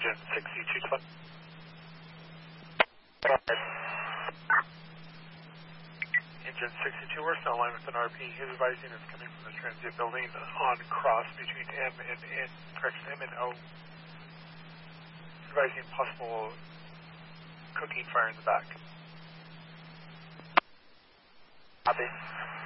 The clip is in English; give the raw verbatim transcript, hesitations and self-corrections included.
Engine sixty-two twenty. Engine sixty-two, we're still in line with an R P. He's advising it's coming from the transient building on cross between M and N, correction, M and O. Advising possible cooking fire in the back. Copy.